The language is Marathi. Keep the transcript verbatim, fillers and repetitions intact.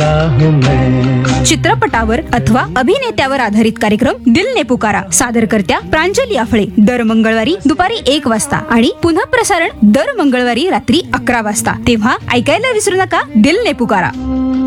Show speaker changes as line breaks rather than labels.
गया हूँ मैं।
चित्रपटावर अथवा अभिनेत्यावर आधारित कार्यक्रम दिल ने पुकारा सादरकर्त्या प्रांजली आफळे दर मंगळवारी दुपारी एक वाजता आणि पुनः प्रसारण दर मंगळवारी रात्री अकरा वाजता. तेव्हा ऐकायला विसरू नका दिल ने पुकारा.